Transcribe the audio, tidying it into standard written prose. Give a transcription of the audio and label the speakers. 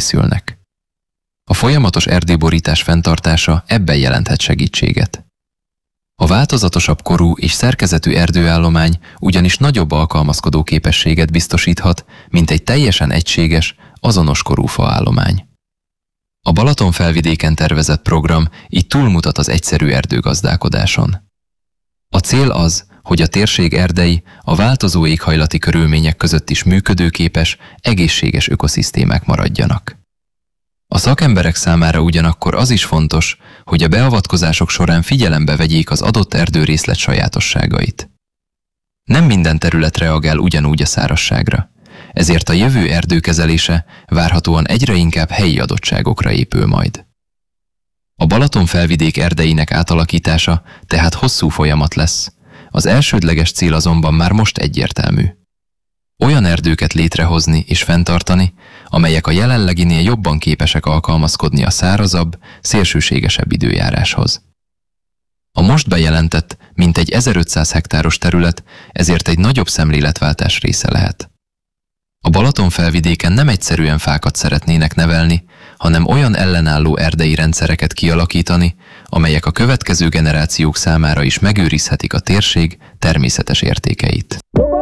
Speaker 1: készülnek. A folyamatos erdőborítás fenntartása ebben jelenthet segítséget. A változatosabb korú és szerkezetű erdőállomány ugyanis nagyobb alkalmazkodó képességet biztosíthat, mint egy teljesen egységes, azonos korú faállomány. A Balaton-felvidéken tervezett program így túlmutat az egyszerű erdőgazdálkodáson. A cél az, hogy a térség erdei a változó éghajlati körülmények között is működőképes, egészséges ökoszisztémák maradjanak. A szakemberek számára ugyanakkor az is fontos, hogy a beavatkozások során figyelembe vegyék az adott erdőrészlet sajátosságait. Nem minden terület reagál ugyanúgy a szárazságra, ezért a jövő erdőkezelése várhatóan egyre inkább helyi adottságokra épül majd. A Balaton-felvidék erdeinek átalakítása tehát hosszú folyamat lesz, az elsődleges cél azonban már most egyértelmű. Olyan erdőket létrehozni és fenntartani, amelyek a jelenleginél jobban képesek alkalmazkodni a szárazabb, szélsőségesebb időjáráshoz. A most bejelentett, mintegy 1500 hektáros terület ezért egy nagyobb szemléletváltás része lehet. A Balaton-felvidéken nem egyszerűen fákat szeretnének nevelni, hanem olyan ellenálló erdei rendszereket kialakítani, amelyek a következő generációk számára is megőrizhetik a térség természetes értékeit.